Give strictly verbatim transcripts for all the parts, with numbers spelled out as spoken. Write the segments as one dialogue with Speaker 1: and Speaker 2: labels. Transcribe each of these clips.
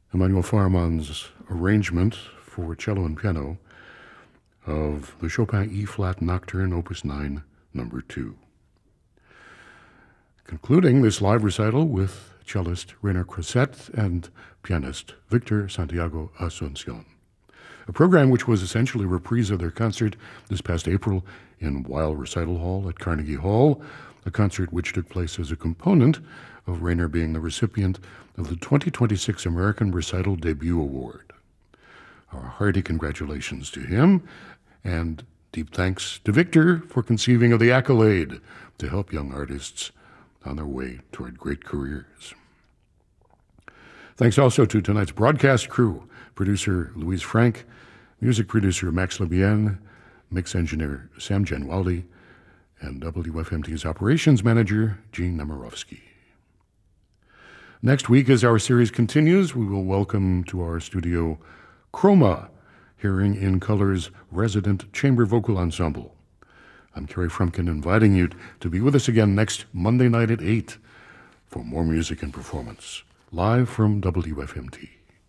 Speaker 1: Emanuel Fahrmann's arrangement for cello and piano of the Chopin E-flat Nocturne, Opus nine, number two. Concluding this live recital with cellist Rainer Crosset and pianist Victor Santiago Asuncion. A program which was essentially a reprise of their concert this past April in Weil Recital Hall at Carnegie Hall, a concert which took place as a component of Rainer being the recipient of the twenty twenty-six American Recital Debut Award. Our hearty congratulations to him, and deep thanks to Victor for conceiving of the accolade to help young artists on their way toward great careers. Thanks also to tonight's broadcast crew, producer Louise Frank, music producer Max Lebienne, mix engineer Sam Genwaldi, and W F M T's operations manager Gene Nemirovsky. Next week, as our series continues, we will welcome to our studio Chroma, Hearing in Color's resident chamber vocal ensemble. I'm Kerry Frumkin, inviting you to be with us again next Monday night at eight for more music and performance, live from W F M T.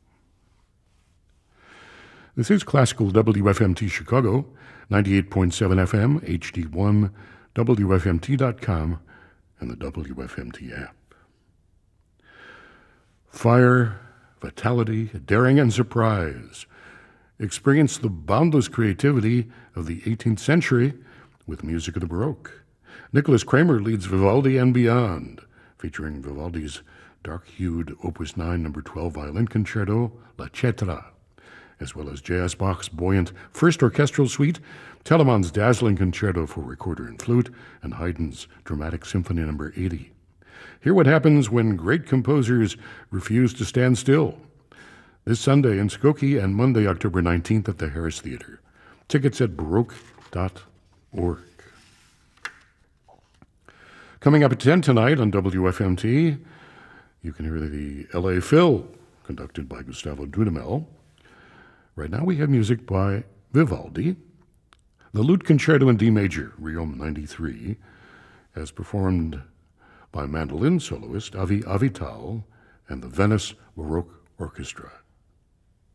Speaker 1: This is Classical W F M T Chicago, ninety-eight point seven F M, H D one, W F M T dot com, and the W F M T app. Fire, vitality, daring, and surprise. Experience the boundless creativity of the eighteenth century with music of the Baroque. Nicholas Kramer leads Vivaldi and Beyond, featuring Vivaldi's dark-hued Opus nine, number twelve violin concerto, La Cetra, as well as J S Bach's buoyant First Orchestral Suite, Telemann's dazzling concerto for recorder and flute, and Haydn's dramatic Symphony number eighty. Hear what happens when great composers refuse to stand still. This Sunday in Skokie and Monday, October nineteenth at the Harris Theater. Tickets at baroque dot org. Coming up at ten tonight on W F M T, you can hear the L A Phil, conducted by Gustavo Dudamel. Right now we have music by Vivaldi, the Lute Concerto in D Major, Riom ninety-three, as performed by mandolin soloist Avi Avital and the Venice Baroque Orchestra.